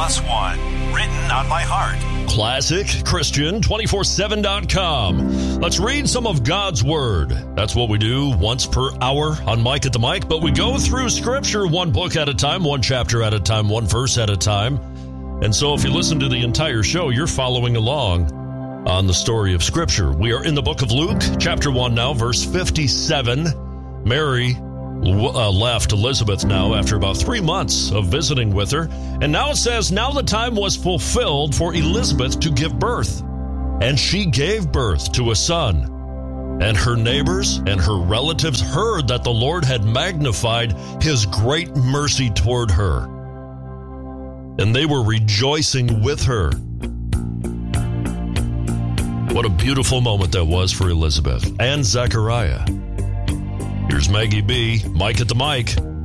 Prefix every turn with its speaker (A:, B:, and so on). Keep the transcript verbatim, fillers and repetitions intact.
A: Plus One, written on my heart.
B: Classic Christian two four seven dot com. Let's read some of God's Word. That's what we do once per hour on Mike at the Mic, but we go through Scripture one book at a time, one chapter at a time, one verse at a time. And so if you listen to the entire show, you're following along on the story of Scripture. We are in the book of Luke, chapter one now, verse fifty-seven. Mary uh, left Elizabeth now after about three months of visiting with her. And now it says, now the time was fulfilled for Elizabeth to give birth. And she gave birth to a son. And her neighbors and her relatives heard that the Lord had magnified his great mercy toward her. And they were rejoicing with her. What a beautiful moment that was for Elizabeth and Zechariah. Here's Maggie B., Mike at the Mic.